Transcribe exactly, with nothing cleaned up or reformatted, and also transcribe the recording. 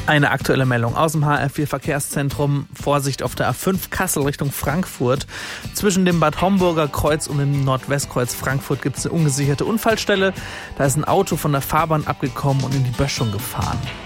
Eine aktuelle Meldung aus dem H R vier Verkehrszentrum. Vorsicht auf der A fünf Kassel Richtung Frankfurt. Zwischen dem Bad Homburger Kreuz und dem Nordwestkreuz Frankfurt gibt es eine ungesicherte Unfallstelle. Da ist ein Auto von der Fahrbahn abgekommen und in die Böschung gefahren.